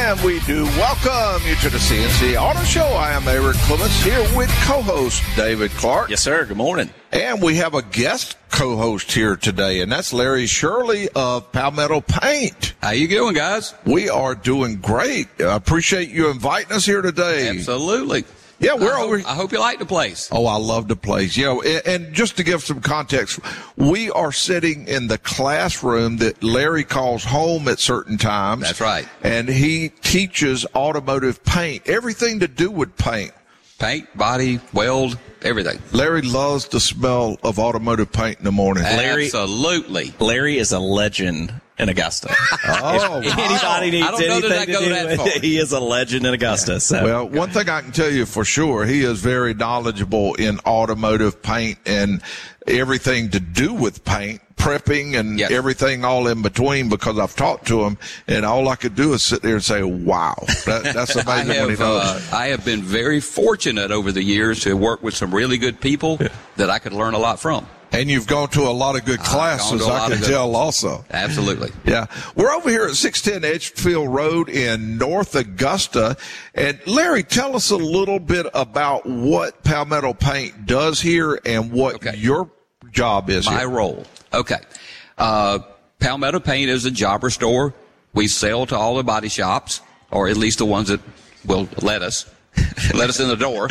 And we do welcome you to the CNC Auto Show. I am Eric Clements here with co-host David Clark. Yes, sir. Good morning. And we have a guest co-host here today, and that's Larry Shirley of Palmetto Paint. How you doing, guys? We are doing great. I appreciate you inviting us here today. Absolutely. Yeah, I hope you like the place. Oh, I love the place. You know, and just to give some context, we are sitting in the classroom that Larry calls home at certain times. That's right. And he teaches automotive paint, everything to do with paint. Paint, body, weld, everything. Larry loves the smell of automotive paint in the morning. Absolutely. Larry is a legend in Augusta. Oh, if anybody needs I don't know anything that to do that far. he is a legend in Augusta. So. Well, one thing I can tell you for sure, he is very knowledgeable in automotive paint and everything to do with paint, prepping and everything all in between, because I've talked to him and all I could do is sit there and say, wow, that's amazing what he does. I have been very fortunate over the years to work with some really good people that I could learn a lot from. And you've gone to a lot of good classes, I can tell also. Absolutely. Yeah. We're over here at 610 Edgefield Road in North Augusta. And Larry, tell us a little bit about what Palmetto Paint does here and what your job is My here. role. Okay. Palmetto Paint is a jobber store. We sell to all the body shops, or at least the ones that will let us in the door.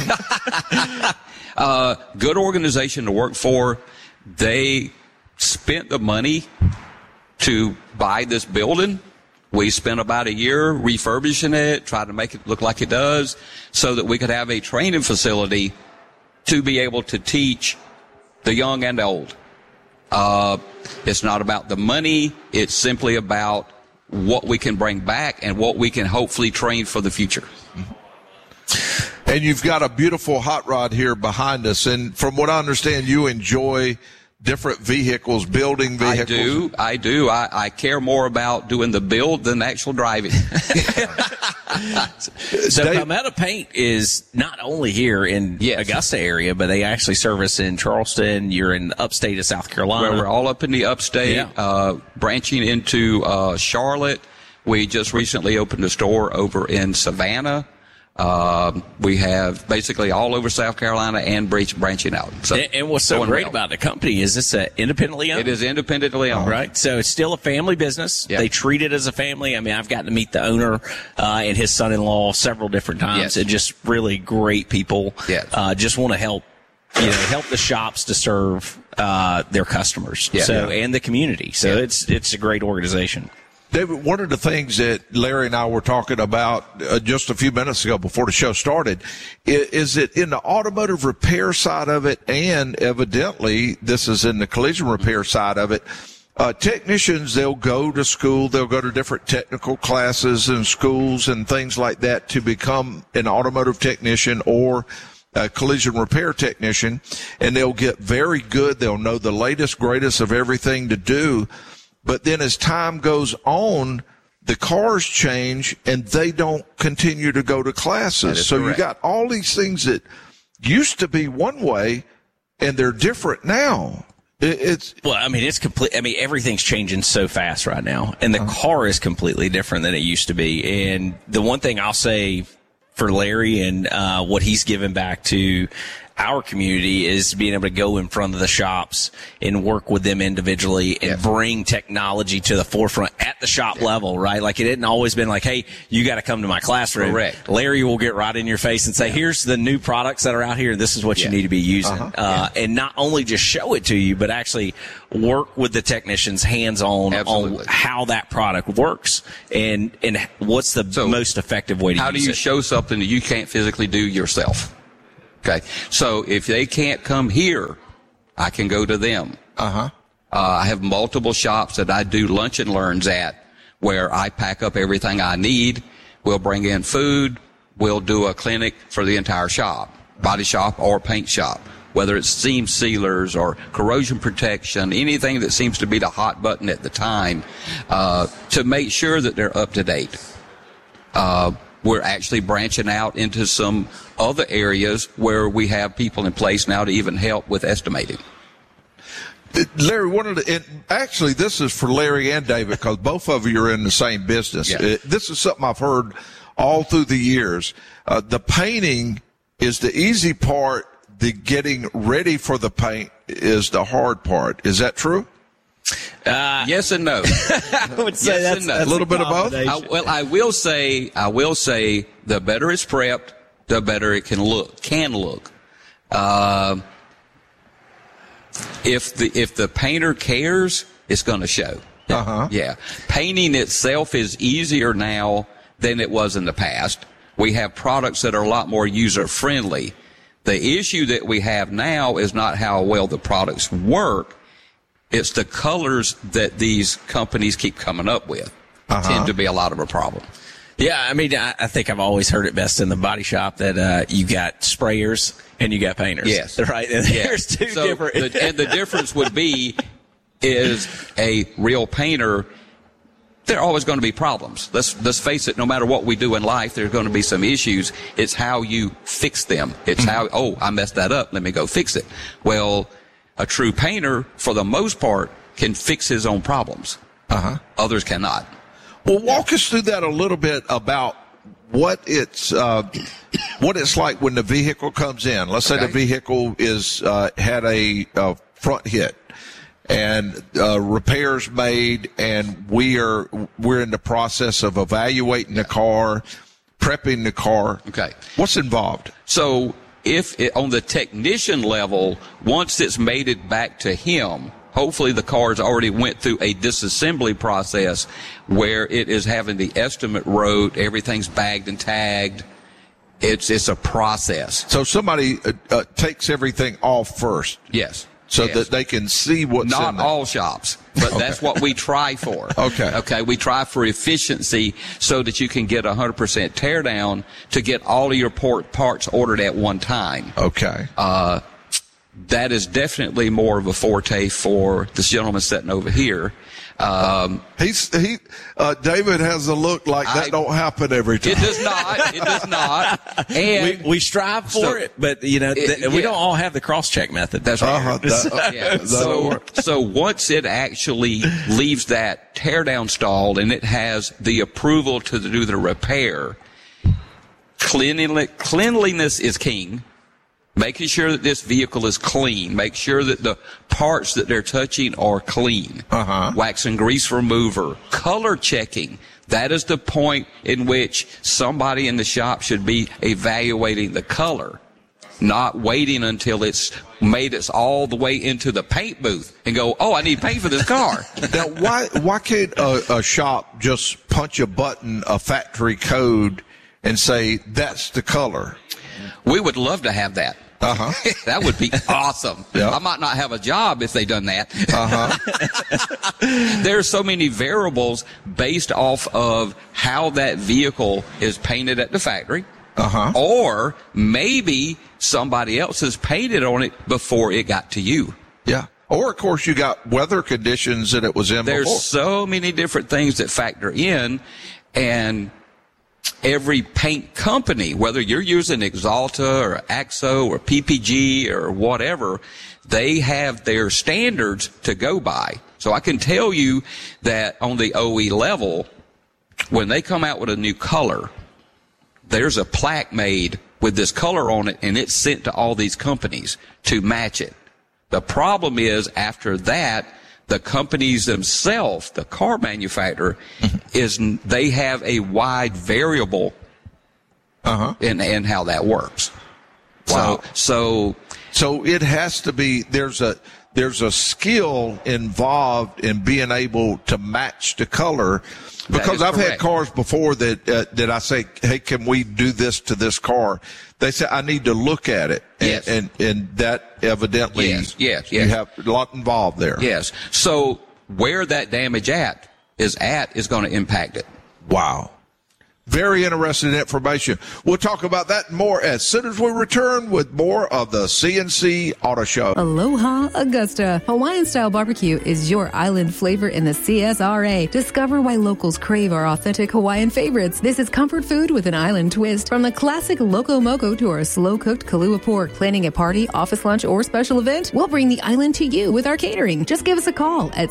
Good organization to work for. They spent the money to buy this building. We spent about a year refurbishing it, trying to make it look like it does, so that we could have a training facility to be able to teach the young and the old. It's not about the money. It's simply about what we can bring back and what we can hopefully train for the future. And you've got a beautiful hot rod here behind us. And from what I understand, you enjoy different vehicles, building vehicles. I do. I care more about doing the build than actual driving. So Palmetto Paint is not only here in Augusta area, but they actually service in Charleston. You're in upstate of South Carolina. We're all up in the upstate, branching into Charlotte. We just recently opened a store over in Savannah. We have basically all over South Carolina and branching out. So, and what's so great about the company is it's independently owned. It is independently owned. Right. So it's still a family business. Yep. They treat it as a family. I mean, I've gotten to meet the owner and his son-in-law several different times. Yes. And just really great people. Yes. Just want to help the shops to serve their customers. Yeah. So and the community. So it's a great organization. David, one of the things that Larry and I were talking about just a few minutes ago before the show started is that in the automotive repair side of it, and evidently this is in the collision repair side of it, technicians, they'll go to school, they'll go to different technical classes and schools and things like that to become an automotive technician or a collision repair technician, and they'll get very good. They'll know the latest, greatest of everything to do. But then as time goes on, the cars change and they don't continue to go to classes. So you got all these things that used to be one way and they're different now. It's complete. I mean, everything's changing so fast right now, and the car is completely different than it used to be. And the one thing I'll say for Larry and what he's given back to our community is being able to go in front of the shops and work with them individually and bring technology to the forefront at the shop level, right? Like it hadn't always been like, hey, you got to come to my classroom. Correct. Larry will get right in your face and say, here's the new products that are out here. This is what you need to be using. And not only just show it to you, but actually work with the technicians hands-on on how that product works and what's the most effective way to use it. How do you show something that you can't physically do yourself? Okay, so if they can't come here, I can go to them. I have multiple shops that I do lunch and learns at where I pack up everything I need. We'll bring in food. We'll do a clinic for the entire shop, body shop or paint shop, whether it's seam sealers or corrosion protection, anything that seems to be the hot button at the time, to make sure that they're up to date. We're actually branching out into some other areas where we have people in place now to even help with estimating. Larry, and actually this is for Larry and David because both of you are in the same business. Yeah. This is something I've heard all through the years. The painting is the easy part. The getting ready for the paint is the hard part. Is that true? Yes and no. I would say yes that's a little bit of both. I will say the better it's prepped, the better it can look. If the painter cares, it's going to show. Yeah. Painting itself is easier now than it was in the past. We have products that are a lot more user friendly. The issue that we have now is not how well the products work. It's the colors that these companies keep coming up with tend to be a lot of a problem. Yeah, I mean, I think I've always heard it best in the body shop that you got sprayers and you got painters. Yes. Right? And there's two different. And the difference would be is a real painter, there are always going to be problems. Let's face it, no matter what we do in life, there's going to be some issues. It's how you fix them. It's how, I messed that up, let me go fix it. Well, a true painter, for the most part, can fix his own problems. Others cannot. Well, walk us through that a little bit about what it's like when the vehicle comes in. Let's say the vehicle is had a front hit and repairs made, and we're in the process of evaluating the car, prepping the car. Okay, what's involved? So on the technician level, once it's made it back to him, hopefully the car's already went through a disassembly process where it is having the estimate wrote, everything's bagged and tagged. It's a process. So somebody takes everything off first. Yes. So that they can see what's in there. Not all shops, but that's what we try for. Okay, we try for efficiency so that you can get 100% teardown to get all of your parts ordered at one time. Okay. That is definitely more of a forte for this gentleman sitting over here. David has a look like that don't happen every time. It does not. And we strive for it, but we don't all have the cross-check method. That's right. So once it actually leaves that teardown stall and it has the approval to do the repair, cleanliness is king. Making sure that this vehicle is clean. Make sure that the parts that they're touching are clean. Wax and grease remover. Color checking. That is the point in which somebody in the shop should be evaluating the color. Not waiting until it's made it all the way into the paint booth and go, I need paint for this car. Now, why can't a shop just punch a button, a factory code, and say, that's the color? We would love to have that. That would be awesome. I might not have a job if they done that. There's so many variables based off of how that vehicle is painted at the factory. Or maybe somebody else has painted on it before it got to you. Yeah. Or, of course, you got weather conditions that it was in before. There's so many different things that factor in, and every paint company, whether you're using Axalta or AXO or PPG or whatever, they have their standards to go by. So I can tell you that on the OE level, when they come out with a new color, there's a plaque made with this color on it, and it's sent to all these companies to match it. The problem is, after that, the companies themselves, the car manufacturer, they have a wide variable in how that works. Wow. So it has to be, there's a skill involved in being able to match the color, because I've had cars before that I say, hey, can we do this to this car? They say, I need to look at it. Yes. And that evidently, yes. You have a lot involved there. Yes. So where that damage is going to impact it. Wow. Very interesting information. We'll talk about that more as soon as we return with more of the CNC Auto Show. Aloha Augusta. Hawaiian-style barbecue is your island flavor in the CSRA. Discover why locals crave our authentic Hawaiian favorites. This is comfort food with an island twist. From the classic Loco Moco to our slow-cooked Kalua pork. Planning a party, office lunch, or special event? We'll bring the island to you with our catering. Just give us a call at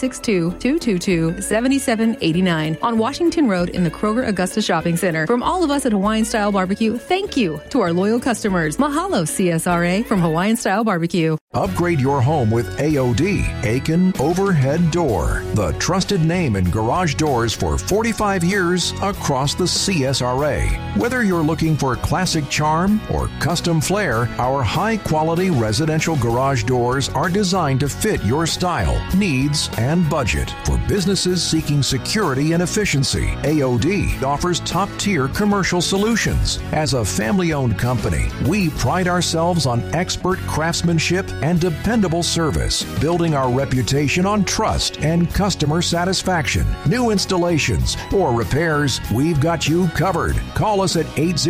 762-222-7789 on Washington Road in the Kroger Augusta Shopping Center. From all of us at Hawaiian Style Barbecue, thank you to our loyal customers. Mahalo, CSRA, from Hawaiian Style Barbecue. Upgrade your home with AOD, Aiken Overhead Door, the trusted name in garage doors for 45 years across the CSRA. Whether you're looking for classic charm or custom flair, our high-quality residential garage doors are designed to fit your style, needs, and budget. For businesses seeking security and efficiency, AOD offers top-tier commercial solutions. As a family-owned company, we pride ourselves on expert craftsmanship and dependable service, building our reputation on trust and customer satisfaction. New installations or repairs, we've got you covered. Call us at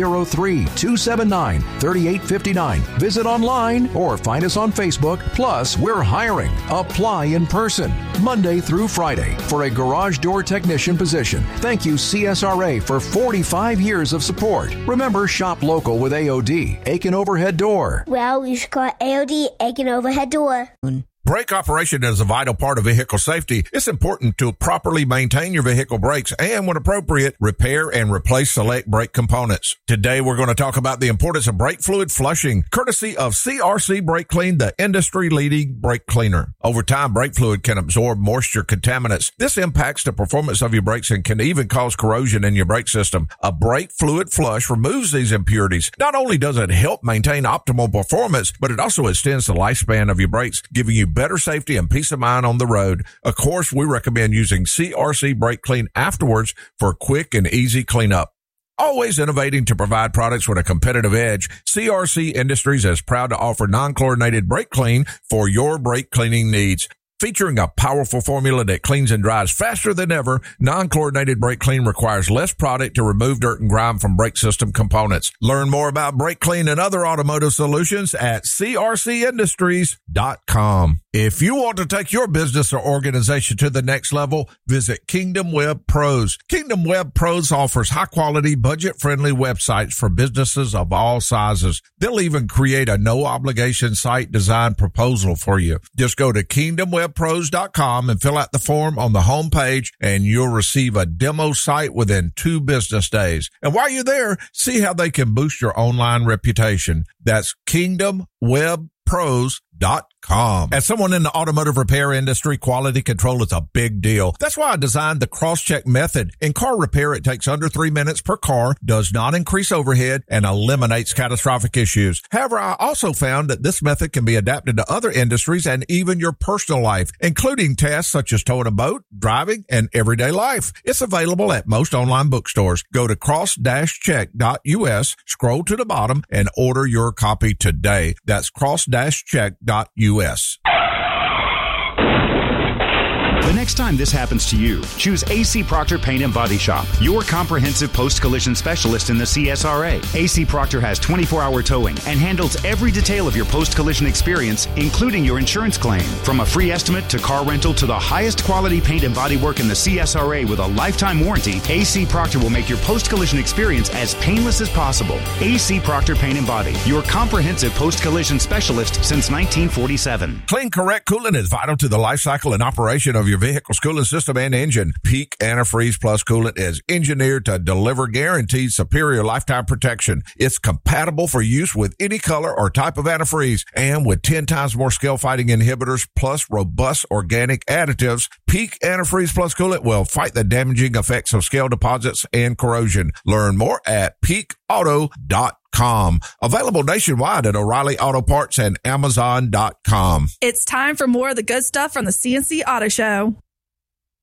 803-279-3859. Visit online or find us on Facebook. Plus, we're hiring. Apply in person, Monday through Friday, for a garage door technician position. Thank you, CSRA, for 45 years of support. Remember, shop local with AOD, Aiken Overhead Door. Well, you should call AOD, Aiken Overhead Door. Brake operation is a vital part of vehicle safety. It's important to properly maintain your vehicle brakes and, when appropriate, repair and replace select brake components. Today, we're going to talk about the importance of brake fluid flushing, courtesy of CRC Brake Clean, the industry-leading brake cleaner. Over time, brake fluid can absorb moisture contaminants. This impacts the performance of your brakes and can even cause corrosion in your brake system. A brake fluid flush removes these impurities. Not only does it help maintain optimal performance, but it also extends the lifespan of your brakes, giving you better safety and peace of mind on the road. Of course, we recommend using CRC Brake Clean afterwards for quick and easy cleanup. Always innovating to provide products with a competitive edge, CRC Industries is proud to offer non-chlorinated brake clean for your brake cleaning needs. Featuring a powerful formula that cleans and dries faster than ever, non-chlorinated brake clean requires less product to remove dirt and grime from brake system components. Learn more about brake clean and other automotive solutions at crcindustries.com. If you want to take your business or organization to the next level, visit Kingdom Web Pros. Kingdom Web Pros offers high-quality, budget-friendly websites for businesses of all sizes. They'll even create a no-obligation site design proposal for you. Just go to kingdomwebpros.com and fill out the form on the home page, and you'll receive a demo site within 2 business days. And while you're there, see how they can boost your online reputation. That's kingdomwebpros.com. As someone in the automotive repair industry, quality control is a big deal. That's why I designed the cross-check method. In car repair, it takes under 3 minutes per car, does not increase overhead, and eliminates catastrophic issues. However, I also found that this method can be adapted to other industries and even your personal life, including tasks such as towing a boat, driving, and everyday life. It's available at most online bookstores. Go to cross-check.us, scroll to the bottom, and order your copy today. That's cross-check.us. The next time this happens to you, choose AC Proctor Paint and Body Shop, your comprehensive post-collision specialist in the CSRA. AC Proctor has 24-hour towing and handles every detail of your post-collision experience, including your insurance claim. From a free estimate to car rental to the highest quality paint and body work in the CSRA with a lifetime warranty, AC Proctor will make your post-collision experience as painless as possible. AC Proctor Paint and Body, your comprehensive post-collision specialist since 1947. Clean, correct coolant is vital to the life cycle and operation of your vehicle's cooling system and engine. Peak Antifreeze Plus coolant is engineered to deliver guaranteed superior lifetime protection. It's compatible for use with any color or type of antifreeze, and with 10 times more scale-fighting inhibitors plus robust organic additives, Peak Antifreeze Plus coolant will fight the damaging effects of scale deposits and corrosion. Learn more at peakauto.com. Available nationwide at O'Reilly Auto Parts and Amazon.com. It's time for more of the good stuff from the CNC Auto Show.